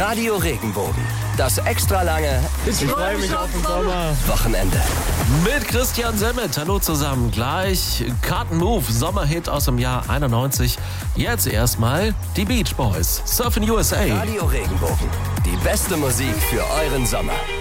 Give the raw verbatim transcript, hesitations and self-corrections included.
Radio Regenbogen. Das extra lange Ich freue mich auf den Sommer. Wochenende. Mit Christian Semmet. Hallo zusammen. Gleich Carton Move, Sommerhit aus dem Jahr einundneunzig. Jetzt erstmal die Beach Boys. Surfin' U S A. Radio Regenbogen. Die beste Musik für euren Sommer.